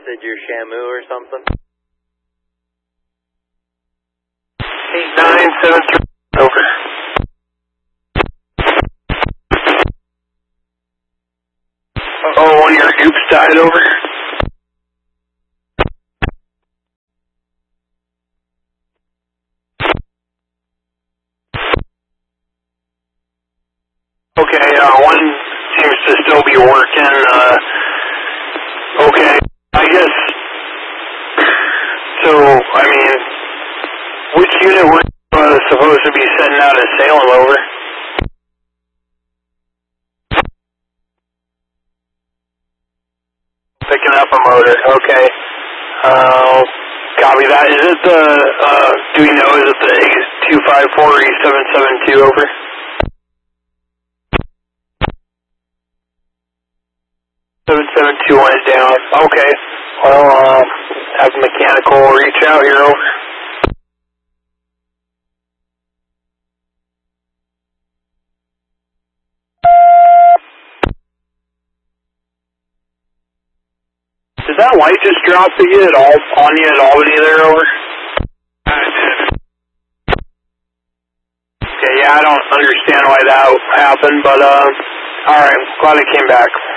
busted your Shamu or something? 8973, over. Oh, one of your oops died, over. Okay, one seems to still be working. Okay, I guess. So, I mean, which unit was supposed to be sending out a Salem, over? Picking up a motor, okay. Copy that. Is it the, do we know, is it the 254-8772, over? Went down. Okay. Well, have the mechanical reach out here, over. Did that light just drop at you at all, on you at Albany there, over? Okay, yeah, I don't understand why that happened, but, alright, glad it came back.